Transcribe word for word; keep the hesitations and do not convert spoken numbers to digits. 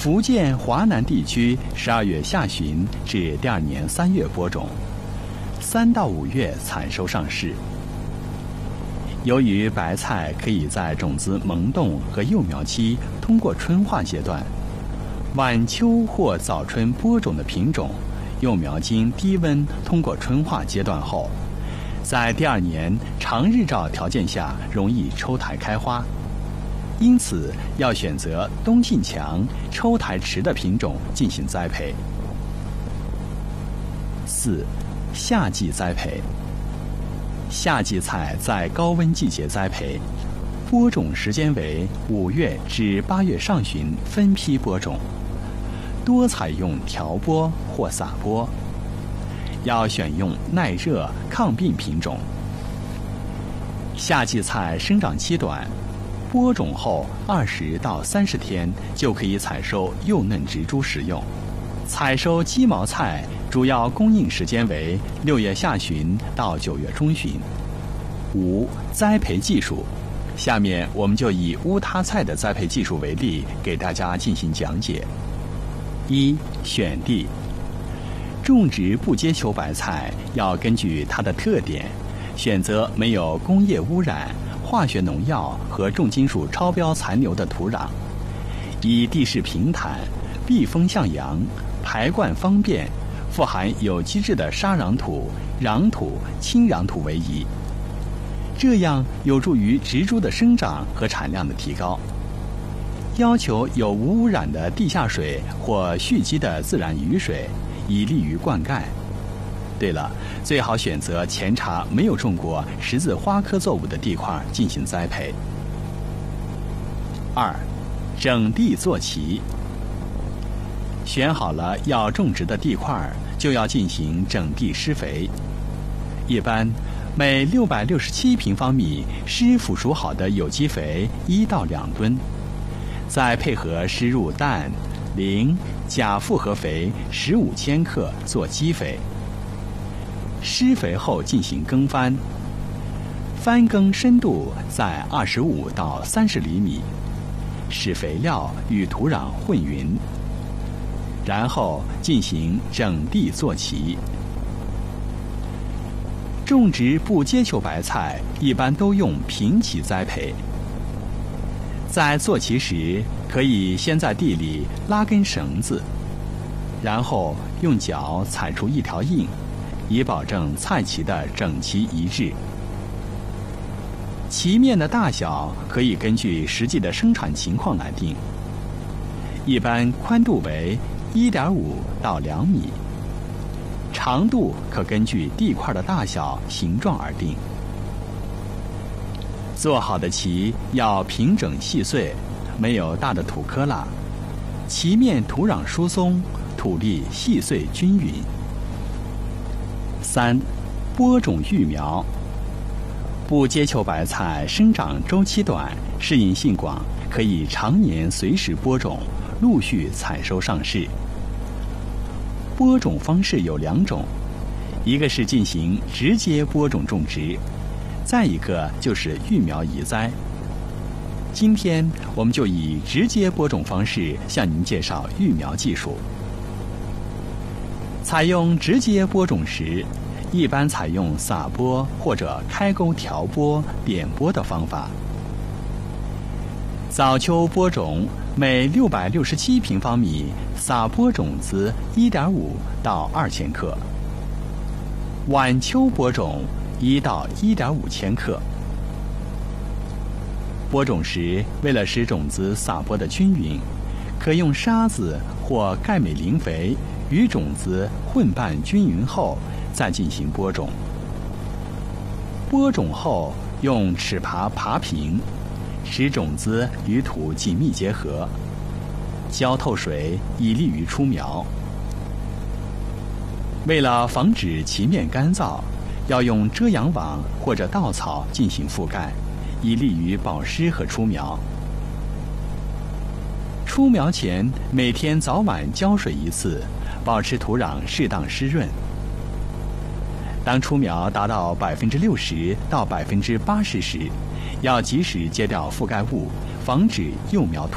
福建、华南地区十二月下旬至第二年三月播种，三到五月采收上市。由于白菜可以在种子萌动和幼苗期通过春化阶段，晚秋或早春播种的品种，幼苗经低温通过春化阶段后，在第二年长日照条件下容易抽台开花，因此要选择冬性强、抽台迟的品种进行栽培。四、夏季栽培。夏季菜在高温季节栽培，播种时间为五月至八月上旬分批播种，多采用调播或撒播，要选用耐热、抗病品种。夏季菜生长期短，播种后二十到三十天就可以采收幼嫩植株食用。采收鸡毛菜主要供应时间为六月下旬到九月中旬。五、栽培技术。下面我们就以乌他菜的栽培技术为例，给大家进行讲解。一、选地。种植不结球白菜要根据它的特点，选择没有工业污染、化学农药和重金属超标残留的土壤，以地势平坦、避风向阳、排灌方便、富含有机质的沙壤土、壤土、轻壤土为宜，这样有助于植株的生长和产量的提高。要求有无污染的地下水或蓄积的自然雨水，以利于灌溉。对了，最好选择前茬没有种过十字花科作物的地块进行栽培。二、整地做齐。选好了要种植的地块，就要进行整地施肥。一般每六百六十七平方米施腐熟好的有机肥一到两吨，再配合施入氮、磷、钾复合肥十五千克做基肥。施肥后进行耕翻，翻耕深度在二十五到三十厘米，使肥料与土壤混匀，然后进行整地做齐。种植不结球白菜一般都用平畦栽培，在做齐时可以先在地里拉根绳子，然后用脚踩出一条印，以保证菜畦的整齐一致。畦面的大小可以根据实际的生产情况来定，一般宽度为 一点五到两米，长度可根据地块的大小、形状而定。做好的畦要平整细碎，没有大的土坷垃，畦面土壤疏松，土粒细碎均匀。三、播种育苗。不结球白菜生长周期短，适应性广，可以常年随时播种，陆续采收上市。播种方式有两种，一个是进行直接播种种植，再一个就是育苗移栽。今天我们就以直接播种方式向您介绍育苗技术。采用直接播种时，一般采用撒播或者开沟调播、点播的方法。早秋播种，每六百六十七平方米撒播种子 一点五到二千克。晚秋播种一到一点五千克。播种时，为了使种子撒播的均匀，可用沙子或钙镁磷肥与种子混拌均匀后再进行播种。播种后用齿耙耙平，使种子与土紧密结合，浇透水以利于出苗。为了防止畦面干燥，要用遮阳网或者稻草进行覆盖，以利于保湿和出苗。出苗前每天早晚浇水一次，保持土壤适当湿润。当出苗达到百分之六十到百分之八十时，要及时揭掉覆盖物，防止幼苗脱